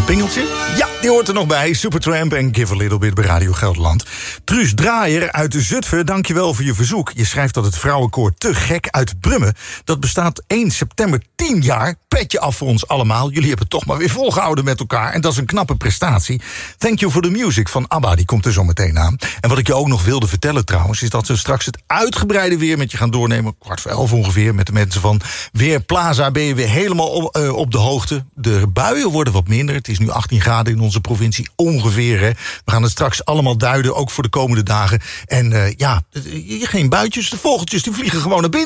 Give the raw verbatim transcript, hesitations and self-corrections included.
pingeltje? Ja, die hoort er nog bij. Supertramp en Give a Little Bit bij Radio Gelderland. Truus Draaier uit Zutphen, dankjewel voor je verzoek. Je schrijft dat het vrouwenkoor Te Gek uit Brummen... dat bestaat één september tien jaar. Petje af voor ons allemaal. Jullie hebben het toch maar weer volgehouden met elkaar. En dat is een knappe prestatie. Thank you for the music van ABBA, die komt er zo meteen aan. En wat ik je ook nog wilde vertellen trouwens... is dat we straks het uitgebreide weer met je gaan doornemen. Kwart voor elf ongeveer, met de mensen van Weerplaza. Ben je weer helemaal op, uh, op de hoogte. De buien worden wat minder. Het is nu achttien graden in onze provincie ongeveer. Hè. We gaan het straks allemaal duiden, ook voor de komende dagen. En uh, ja, geen buitjes, de vogeltjes die vliegen gewoon naar binnen.